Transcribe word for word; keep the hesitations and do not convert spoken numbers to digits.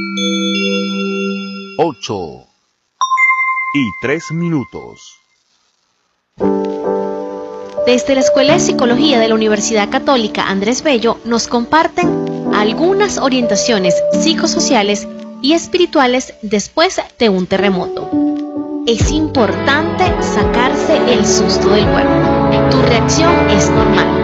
ocho y tres minutos. Desde la Escuela de Psicología de la Universidad Católica Andrés Bello nos comparten algunas orientaciones psicosociales y espirituales después de un terremoto. Es importante sacarse el susto del cuerpo. Tu reacción es normal.